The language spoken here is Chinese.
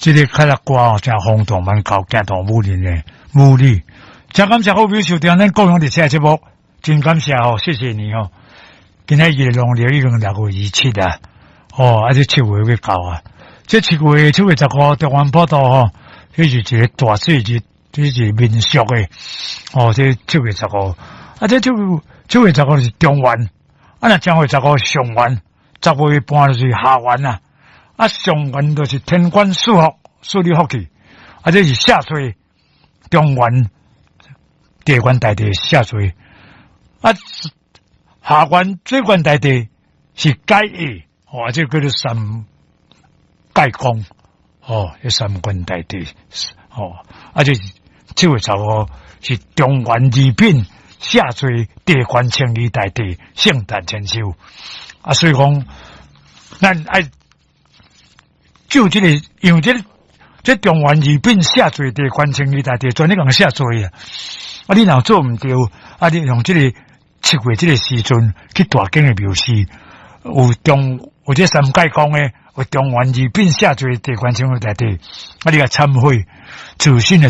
这个卡拉歌哦，真轰动蛮高，行动武林的武力。真感谢好朋友收听咱共享的这节目，真感谢哦，谢谢你哦。今天日农历已经6月27啊，哦，这7月要到啊。这7月15中湾普渡哦，这是一个大节日，这是民俗的哦。这7月15，这7月15是中元，那将会15上元，10月半就是下元啊。上元就是天官赐福，赐你福气。这是下垂中元，地官大帝下垂。下元最官大帝是解义，这叫做三解公，这三官大帝，这7月15是中元二品下垂地官清理大帝圣诞千秋。所以讲，咱爱。就这个，因为这中元二品下罪地官清理大帝，专你讲下罪啊！你若做唔对，你用这个7月这个时阵去大经的庙示，有这三界讲的，有中元二品下罪地官清理大帝，你甲忏悔，自信的。